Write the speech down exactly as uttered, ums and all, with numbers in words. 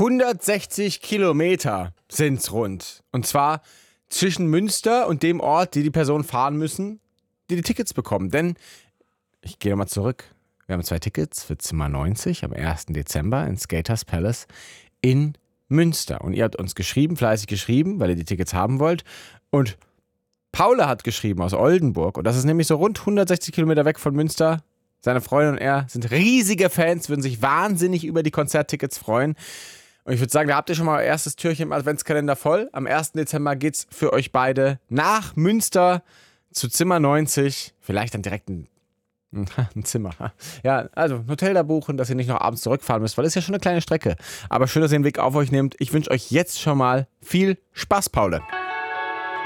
hundertsechzig Kilometer sind's rund. Und zwar zwischen Münster und dem Ort, die die Personen fahren müssen, die die Tickets bekommen. Denn, ich gehe nochmal zurück, wir haben zwei Tickets für Zimmer neunzig am ersten Dezember in Skaters Palace in Münster. Und ihr habt uns geschrieben, fleißig geschrieben, weil ihr die Tickets haben wollt. Und Paula hat geschrieben aus Oldenburg. Und das ist nämlich so rund hundertsechzig Kilometer weg von Münster. Seine Freundin und er sind riesige Fans, würden sich wahnsinnig über die Konzerttickets freuen. Und ich würde sagen, da habt ihr schon mal erstes Türchen im Adventskalender voll. Am ersten Dezember geht's für euch beide nach Münster zu Zimmer neunzig. Vielleicht dann direkt ein Ein Zimmer. Ja, also ein Hotel da buchen, dass ihr nicht noch abends zurückfahren müsst, weil das ist ja schon eine kleine Strecke. Aber schön, dass ihr den Weg auf euch nehmt. Ich wünsche euch jetzt schon mal viel Spaß, Paul.